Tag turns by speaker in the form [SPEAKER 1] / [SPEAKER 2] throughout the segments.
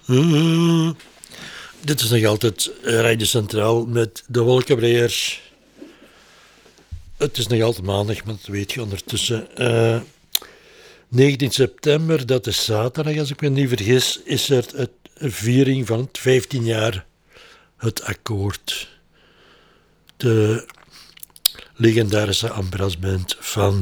[SPEAKER 1] Dit is nog altijd Radio Centraal met de Wolkenbreiers. Het is nog altijd maandag, maar dat weet je ondertussen. 19 september, dat is zaterdag als ik me niet vergis, is er een viering van het 15 jaar het akkoord. De legendarische brassband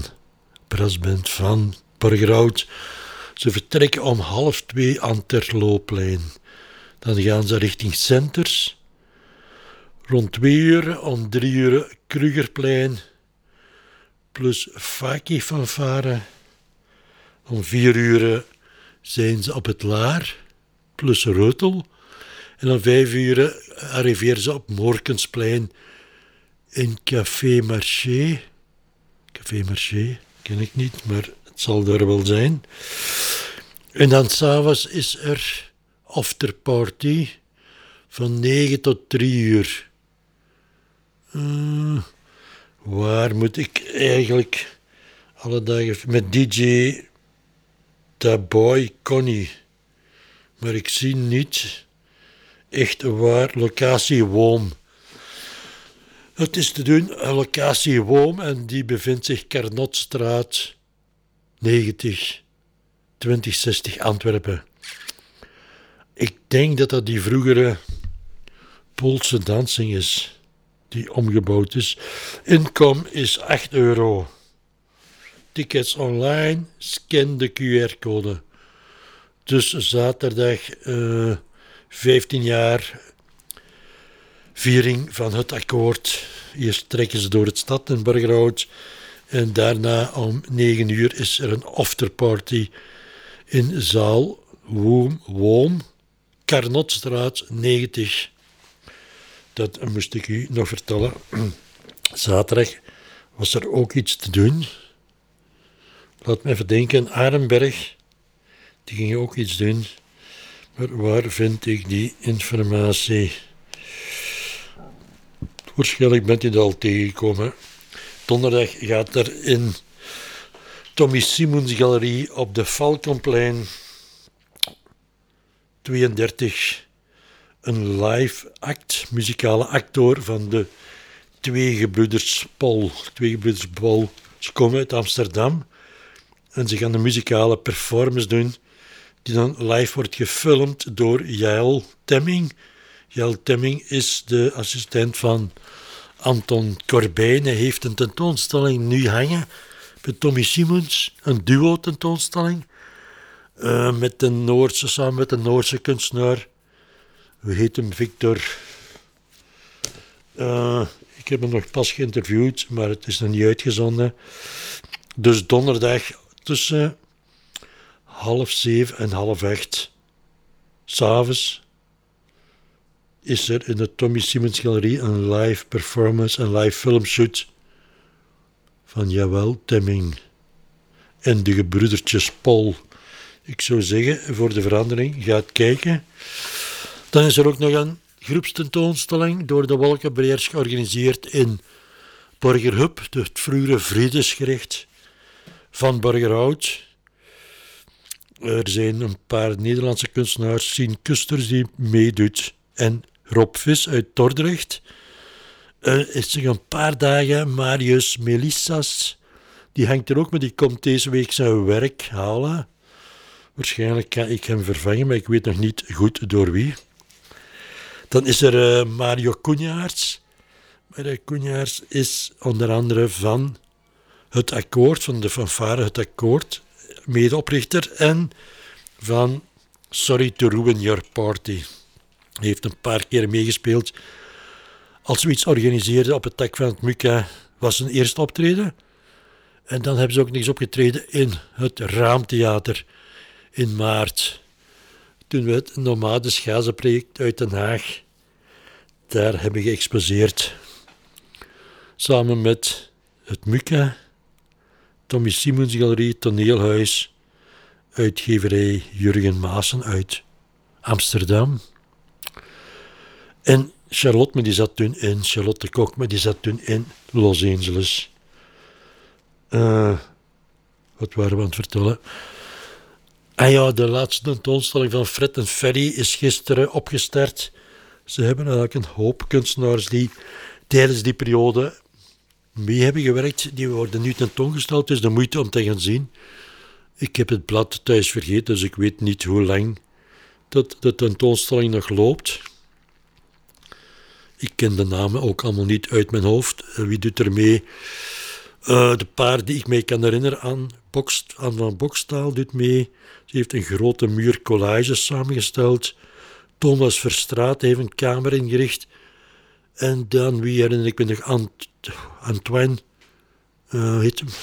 [SPEAKER 1] van Borgerhout. Ze vertrekken om 1:30 aan Terloopplein. Dan gaan ze richting Centers. Rond 2 uur, om 3 uur Krugerplein. Plus Faki fanfare. Om 4 uur zijn ze op het Laar. Plus Reutel. En om 5 uur arriveren ze op Morkensplein. In Café Marché. Café Marché, ken ik niet, maar het zal daar wel zijn. En dan s'avonds is er afterparty van 9 tot 3 uur. Waar moet ik eigenlijk alle dagen met DJ Taboy Connie. Maar ik zie niet echt waar. Locatie Woom. Het is te doen, locatie Woom, en die bevindt zich Carnotstraat 90, 2060 Antwerpen. Ik denk dat dat die vroegere Poolse dansing is, die omgebouwd is. Inkom is €8. Tickets online, scan de QR-code. Dus zaterdag 15 jaar viering van het akkoord. Eerst trekken ze door het stad in Borgerhout. En daarna om 9 uur is er een afterparty in zaal Woom, Carnotstraat 90. Dat moest ik u nog vertellen. Zaterdag was er ook iets te doen. Laat me even denken, Arenberg, die ging ook iets doen. Maar waar vind ik die informatie? Waarschijnlijk bent u dat al tegengekomen. Donderdag gaat er in Tommy Simons Galerie op de Falconplein 32 een live act, muzikale actor van de Twee Gebroeders Paul. Ze komen uit Amsterdam en ze gaan een muzikale performance doen die dan live wordt gefilmd door Jael Temming. Jael Temming is de assistent van Anton Corbijn. Hij heeft een tentoonstelling nu hangen bij Tommy Simons, een duo-tentoonstelling samen met de Noorse kunstenaar. Hoe heet hem? Victor. Ik heb hem nog pas geïnterviewd, maar het is nog niet uitgezonden. Dus donderdag tussen 6:30 en 7:30 s'avonds is er in de Tommy Simons Galerie een live performance, een live filmshoot van Jael Temming en de gebroedertjes Paul. Ik zou zeggen, voor de verandering, ga het kijken. Dan is er ook nog een groepstentoonstelling door de Wolkenbreiers georganiseerd in Borgerhub, het vroegere vredesgerecht van Borgerhout. Er zijn een paar Nederlandse kunstenaars, Sien Kusters die meedoet en Rob Vis uit Dordrecht. Is er een paar dagen Marius Melissas, die hangt er ook, maar die komt deze week zijn werk halen. Waarschijnlijk kan ik hem vervangen, maar ik weet nog niet goed door wie. Dan is er Mario Coenaerts. Mario Coenaerts is onder andere van het akkoord, van de fanfare Het Akkoord, medeoprichter, en van Sorry to Ruin Your Party. Hij heeft een paar keer meegespeeld. Als we iets organiseerden op het dak van het MUCA, was zijn eerste optreden. En dan hebben ze ook nog eens opgetreden in het Raamtheater in maart. Toen we het Nomades Gazenproject uit Den Haag daar hebben geëxposeerd. Samen met het MUCA, Tommy Simons Galerie, Toneelhuis, uitgeverij Jurgen Maassen uit Amsterdam. En Charlotte de Kok, maar die zat toen in Los Angeles. Wat waren we aan het vertellen? Ah ja, de laatste tentoonstelling van Fred en Ferry is gisteren opgestart. Ze hebben eigenlijk een hoop kunstenaars die tijdens die periode mee hebben gewerkt. Die worden nu tentoongesteld, dus de moeite om te gaan zien. Ik heb het blad thuis vergeten, dus ik weet niet hoe lang dat de tentoonstelling nog loopt. Ik ken de namen ook allemaal niet uit mijn hoofd. Wie doet er mee? De paar die ik me kan herinneren, Anne van Bokstaal doet mee. Ze heeft een grote muur collages samengesteld. Thomas Verstraet heeft een kamer ingericht. En dan, wie herinner ik me nog? Antoine. Heet hem?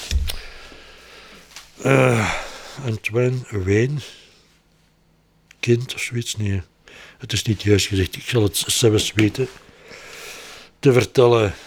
[SPEAKER 1] Antoine Wijn. Kind of zoiets? Nee. Het is niet juist gezegd. Ik zal het zelfs weten te vertellen.